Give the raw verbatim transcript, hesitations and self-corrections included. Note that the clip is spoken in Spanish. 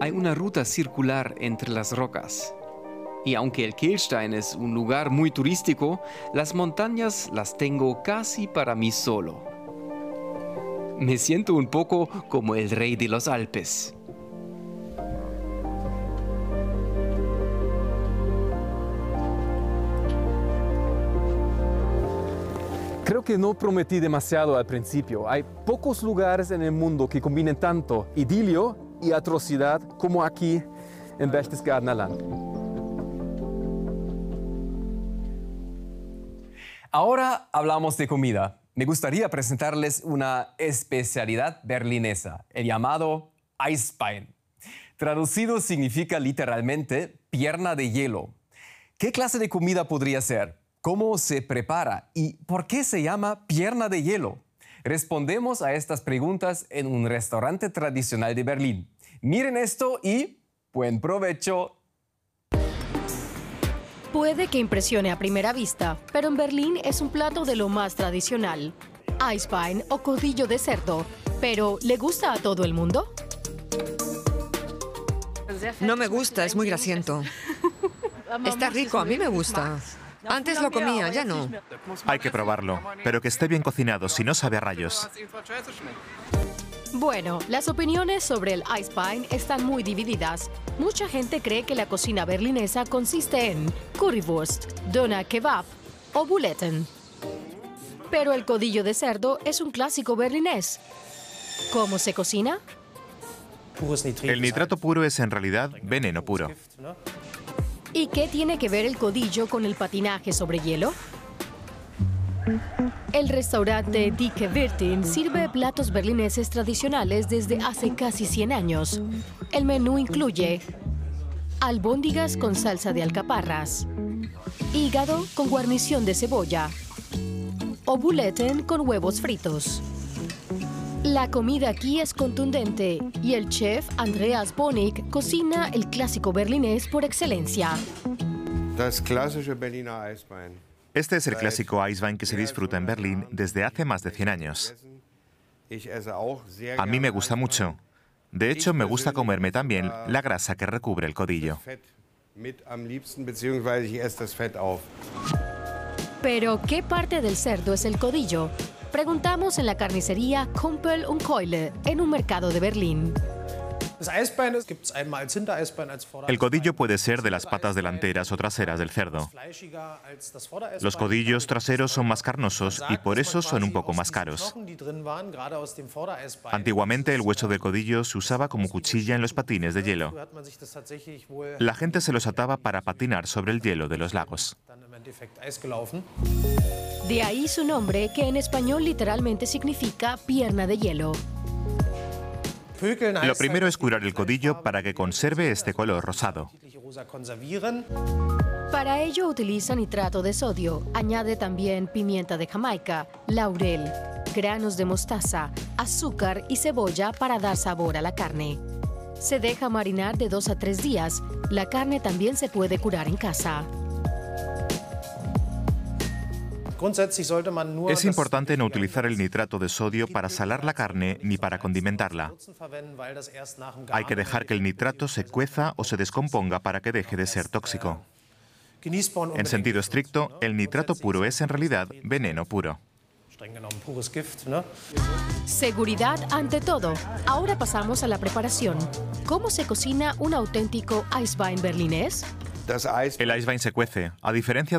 hay una ruta circular entre las rocas. Y aunque el Kehlstein es un lugar muy turístico, las montañas las tengo casi para mí solo. Me siento un poco como el rey de los Alpes. Creo que no prometí demasiado al principio. Hay pocos lugares en el mundo que combinen tanto idilio y atrocidad como aquí en Berchtesgadener Land. Ahora hablamos de comida. Me gustaría presentarles una especialidad berlinesa, el llamado Eisbein. Traducido significa literalmente pierna de hielo. ¿Qué clase de comida podría ser? ¿Cómo se prepara? ¿Y por qué se llama pierna de hielo? Respondemos a estas preguntas en un restaurante tradicional de Berlín. Miren esto y buen provecho. Puede que impresione a primera vista, pero en Berlín es un plato de lo más tradicional. Eisbein o codillo de cerdo. Pero, ¿le gusta a todo el mundo? No me gusta, es muy grasiento. Está rico, a mí me gusta. Antes lo comía, ya no. Hay que probarlo, pero que esté bien cocinado, si no sabe a rayos. Bueno, las opiniones sobre el Eisbein están muy divididas. Mucha gente cree que la cocina berlinesa consiste en currywurst, doner kebab o buletten. Pero el codillo de cerdo es un clásico berlinés. ¿Cómo se cocina? El nitrato puro es en realidad veneno puro. ¿Y qué tiene que ver el codillo con el patinaje sobre hielo? El restaurante Dicke Wirtin sirve platos berlineses tradicionales desde hace casi cien años. El menú incluye albóndigas con salsa de alcaparras, hígado con guarnición de cebolla o buletten con huevos fritos. La comida aquí es contundente y el chef Andreas Bonig cocina el clásico berlinés por excelencia. Este es el clásico Eisbein que se disfruta en Berlín desde hace más de cien años. A mí me gusta mucho. De hecho, me gusta comerme también la grasa que recubre el codillo. Pero, ¿qué parte del cerdo es el codillo? Preguntamos en la carnicería Kumpel und Keule, en un mercado de Berlín. El codillo puede ser de las patas delanteras o traseras del cerdo. Los codillos traseros son más carnosos y por eso son un poco más caros. Antiguamente el hueso del codillo se usaba como cuchilla en los patines de hielo. La gente se los ataba para patinar sobre el hielo de los lagos. De ahí su nombre, que en español literalmente significa pierna de hielo. Lo primero es curar el codillo para que conserve este color rosado. Para ello utiliza nitrato de sodio. Añade también pimienta de Jamaica, laurel, granos de mostaza, azúcar y cebolla para dar sabor a la carne. Se deja marinar de dos a tres días. La carne también se puede curar en casa. Es importante no utilizar el nitrato de sodio para salar la carne ni para condimentarla. Hay que dejar que el nitrato se cueza o se descomponga para que deje de ser tóxico. En sentido estricto, el nitrato puro es en realidad veneno puro. Seguridad ante todo. Ahora pasamos a la preparación. ¿Cómo se cocina un auténtico Eisbein berlinés? El Eisbein se cuece. A diferencia